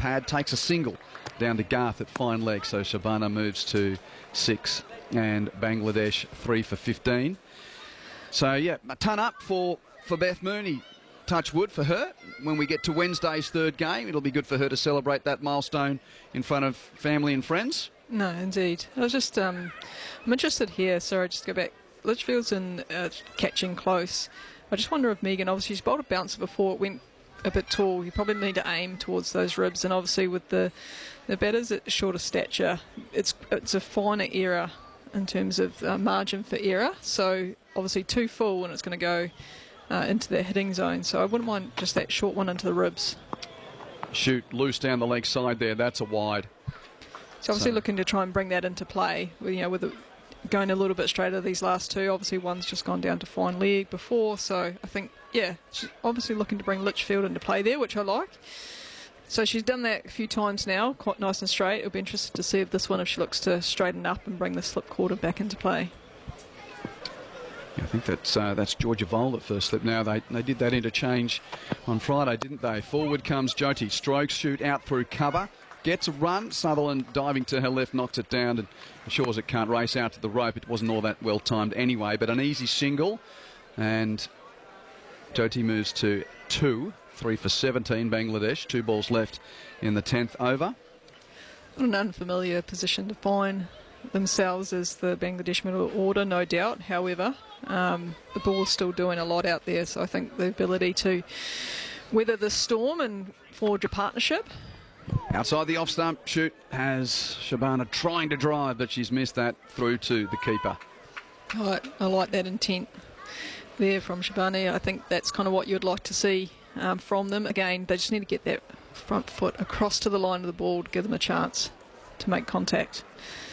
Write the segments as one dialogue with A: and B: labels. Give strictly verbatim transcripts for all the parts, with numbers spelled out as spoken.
A: pad, takes a single down to Garth at fine leg. So Shabana moves to six and Bangladesh three for fifteen. So, yeah, a ton up for, for Beth Mooney. Touch wood for her. When we get to Wednesday's third game, it'll be good for her to celebrate that milestone in front of family and friends.
B: No, indeed. I was just, um, I'm interested here. Sorry, just go back. Litchfield's in uh, catching close. I just wonder if Megan, obviously she's bowled a bouncer before, it went a bit tall. You probably need to aim towards those ribs, and obviously with the the batters at shorter stature, it's it's a finer error in terms of uh, margin for error. So obviously too full, and it's going to go uh, into their hitting zone. So I wouldn't mind just that short one into the ribs.
A: Shoot loose down the leg side there. That's a wide.
B: So obviously
A: so.
B: looking to try and bring that into play. You know, with the going a little bit straighter these last two. Obviously one's just gone down to fine leg before, so I think, yeah, she's obviously looking to bring Litchfield into play there, which I like. So she's done that a few times now, quite nice and straight. It'll be interesting to see if this one, if she looks to straighten up and bring the slip quarter back into play.
A: Yeah, I think that's uh, that's Georgia Vole at first slip now. They, they did that interchange on Friday, didn't they? Forward comes Jyoti, strokes, shoot out through cover. Gets a run, Sutherland diving to her left, knocks it down and ensures it can't race out to the rope. It wasn't all that well timed anyway, but an easy single. And Jyoti moves to two, three for seventeen Bangladesh, two balls left in the tenth over.
B: An unfamiliar position to find themselves as the Bangladesh middle order, no doubt. However, um, the ball's still doing a lot out there, so I think the ability to weather the storm and forge a partnership.
A: Outside the off-stump shoot has Shabana trying to drive, but she's missed that through to the keeper.
B: I like, I like that intent there from Shabana. I think that's kind of what you'd like to see um, from them. Again, they just need to get that front foot across to the line of the ball to give them a chance to make contact.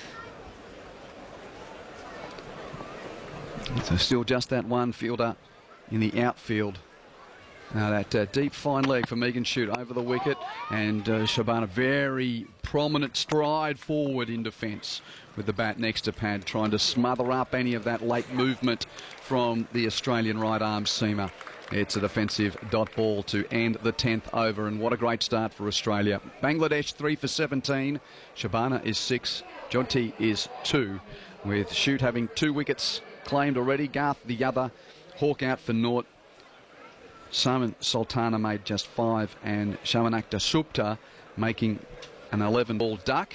A: So still just that one fielder in the outfield. Now that uh, deep fine leg for Megan Shute over the wicket, and uh, Shabana very prominent stride forward in defence with the bat next to pad, trying to smother up any of that late movement from the Australian right arm seamer. It's a defensive dot ball to end the tenth over, and what a great start for Australia. Bangladesh three for seventeen, Shabana is six, Jyoti is two, with Shute having two wickets claimed already, Garth the other, Hawk out for naught. Simon Sultana made just five, and Shamanakta Supta making an eleven ball duck.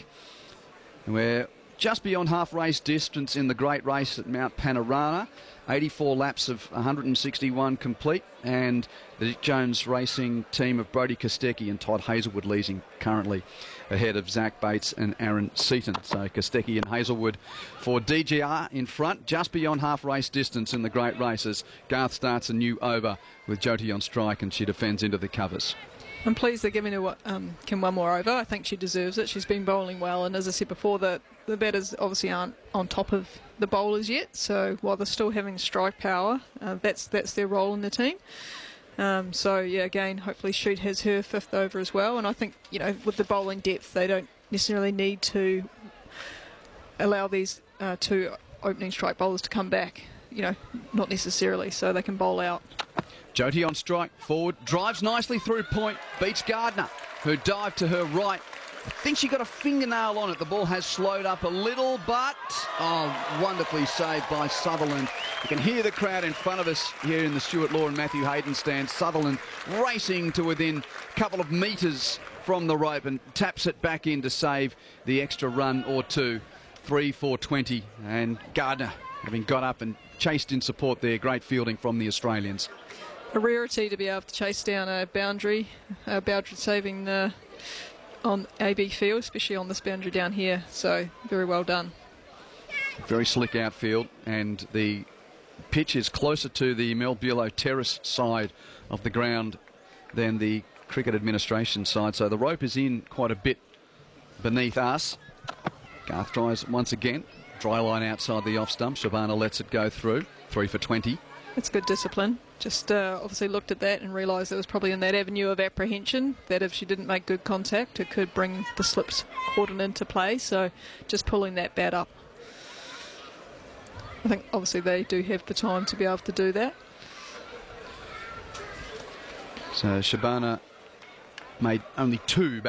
A: We're just beyond half race distance in the great race at Mount Panorama. eighty-four laps of one hundred sixty-one complete, and the Dick Jones Racing team of Brodie Kostecki and Todd Hazelwood leading currently ahead of Zach Bates and Aaron Seaton. So Kostecki and Hazelwood for D G R in front, just beyond half race distance in the great races. Garth starts a new over with Jyoti on strike, and she defends into the covers.
B: I'm pleased they're giving her um, Kim one more over. I think she deserves it. She's been bowling well, and as I said before, the, the batters obviously aren't on top of the bowlers yet, so while they're still having strike power, uh, that's that's their role in the team. Um, so, yeah, again, hopefully Shute has her fifth over as well, and I think, you know, with the bowling depth, they don't necessarily need to allow these uh, two opening strike bowlers to come back, you know, not necessarily, so they can bowl out.
A: Jyoti on strike, forward, drives nicely through point, beats Gardner, who dived to her right. I think she got a fingernail on it. The ball has slowed up a little, but oh, wonderfully saved by Sutherland. You can hear the crowd in front of us here in the Stuart Law and Matthew Hayden stand. Sutherland racing to within a couple of metres from the rope and taps it back in to save the extra run or two. Three for twenty, and Gardner having got up and chased in support there. Great fielding from the Australians.
B: A rarity to be able to chase down a boundary, a boundary saving uh, on A B field, especially on this boundary down here. So very well done.
A: Very slick outfield, and the pitch is closer to the Mel Bulow terrace side of the ground than the cricket administration side. So the rope is in quite a bit beneath us. Garth tries once again. Dry line outside the off stump. Shabana lets it go through. Three for twenty.
B: It's good discipline. Just uh, obviously looked at that and realised it was probably in that avenue of apprehension, that if she didn't make good contact, it could bring the slips cordon into play. So just pulling that bat up. I think obviously they do have the time to be able to do that.
A: So Shabana made only two